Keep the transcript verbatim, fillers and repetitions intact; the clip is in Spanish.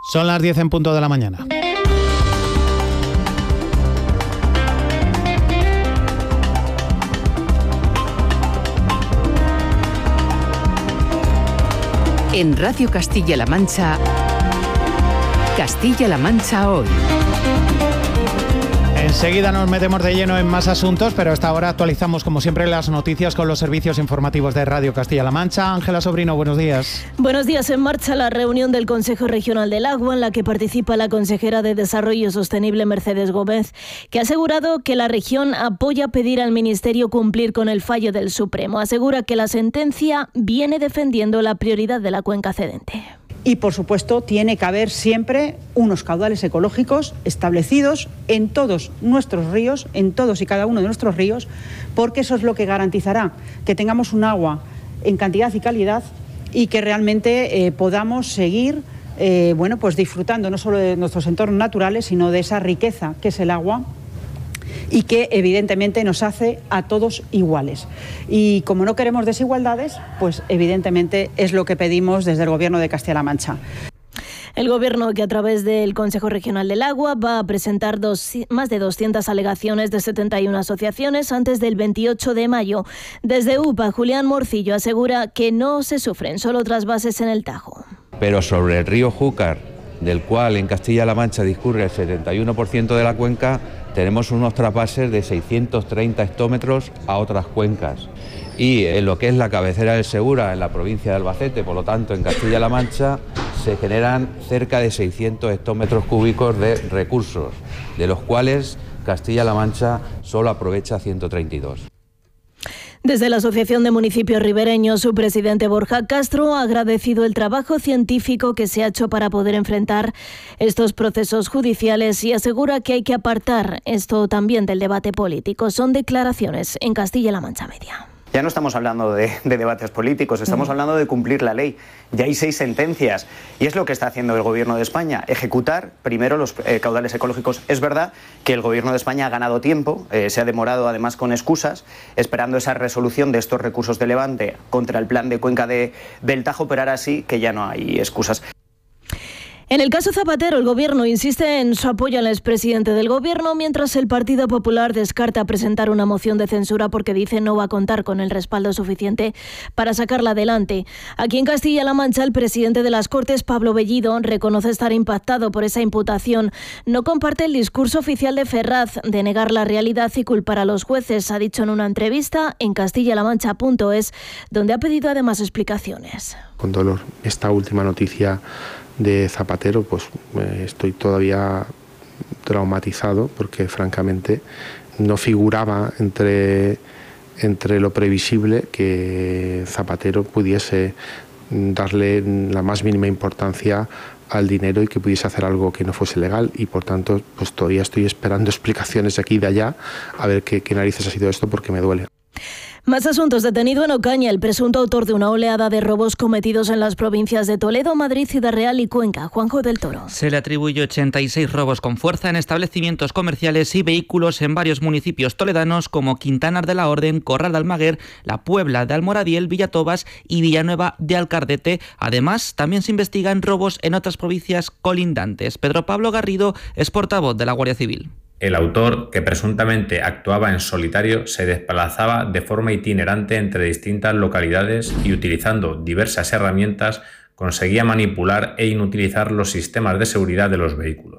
Son las diez en punto de la mañana. En Radio Castilla-La Mancha, Castilla-La Mancha hoy. Enseguida nos metemos de lleno en más asuntos, pero hasta ahora actualizamos como siempre las noticias con los servicios informativos de Radio Castilla-La Mancha. Ángela Sobrino, buenos días. Buenos días. En marcha la reunión del Consejo Regional del Agua, en la que participa la consejera de Desarrollo Sostenible, Mercedes Gómez, que ha asegurado que la región apoya pedir al Ministerio cumplir con el fallo del Supremo. Asegura que la sentencia viene defendiendo la prioridad de la cuenca cedente. Y, por supuesto, tiene que haber siempre unos caudales ecológicos establecidos en todos nuestros ríos, en todos y cada uno de nuestros ríos, porque eso es lo que garantizará que tengamos un agua en cantidad y calidad y que realmente eh, podamos seguir eh, bueno, pues disfrutando no solo de nuestros entornos naturales, sino de esa riqueza que es el agua, y que evidentemente nos hace a todos iguales. Y como no queremos desigualdades, pues evidentemente es lo que pedimos desde el Gobierno de Castilla-La Mancha. El Gobierno, que a través del Consejo Regional del Agua va a presentar dos, más de doscientas alegaciones de setenta y una asociaciones antes del veintiocho de mayo. Desde U P A, Julián Morcillo asegura que no se sufren solo trasvases en el Tajo. Pero sobre el río Júcar, del cual en Castilla-La Mancha discurre el setenta y uno por ciento de la cuenca, tenemos unos trasvases de seiscientos treinta hectómetros a otras cuencas. Y en lo que es la cabecera del Segura, en la provincia de Albacete, por lo tanto en Castilla-La Mancha, se generan cerca de seiscientos hectómetros cúbicos de recursos, de los cuales Castilla-La Mancha solo aprovecha ciento treinta y dos. Desde la Asociación de Municipios Ribereños, su presidente Borja Castro ha agradecido el trabajo científico que se ha hecho para poder enfrentar estos procesos judiciales y asegura que hay que apartar esto también del debate político. Son declaraciones en Castilla-La Mancha Media. Ya no estamos hablando de, de debates políticos, estamos hablando de cumplir la ley. Ya hay seis sentencias y es lo que está haciendo el Gobierno de España, ejecutar primero los eh, caudales ecológicos. Es verdad que el Gobierno de España ha ganado tiempo, eh, se ha demorado además con excusas, esperando esa resolución de estos recursos de Levante contra el plan de cuenca de, del Tajo, pero ahora sí que ya no hay excusas. En el caso Zapatero, el Gobierno insiste en su apoyo al expresidente del Gobierno, mientras el Partido Popular descarta presentar una moción de censura porque dice no va a contar con el respaldo suficiente para sacarla adelante. Aquí en Castilla-La Mancha, el presidente de las Cortes, Pablo Bellido, reconoce estar impactado por esa imputación. No comparte el discurso oficial de Ferraz de negar la realidad y culpar a los jueces, ha dicho en una entrevista en castilla la mancha punto es, donde ha pedido además explicaciones. Con dolor, esta última noticia de Zapatero, pues eh, estoy todavía traumatizado porque francamente no figuraba entre, entre lo previsible que Zapatero pudiese darle la más mínima importancia al dinero y que pudiese hacer algo que no fuese legal, y por tanto pues todavía estoy esperando explicaciones de aquí y de allá a ver qué, qué narices ha sido esto, porque me duele. Más asuntos. Detenido en Ocaña el presunto autor de una oleada de robos cometidos en las provincias de Toledo, Madrid, Ciudad Real y Cuenca. Juanjo del Toro. Se le atribuye ochenta y seis robos con fuerza en establecimientos comerciales y vehículos en varios municipios toledanos como Quintanar de la Orden, Corral de Almaguer, La Puebla de Almoradiel, Villatobas y Villanueva de Alcardete. Además, también se investigan robos en otras provincias colindantes. Pedro Pablo Garrido es portavoz de la Guardia Civil. El autor, que presuntamente actuaba en solitario, se desplazaba de forma itinerante entre distintas localidades y, utilizando diversas herramientas, conseguía manipular e inutilizar los sistemas de seguridad de los vehículos.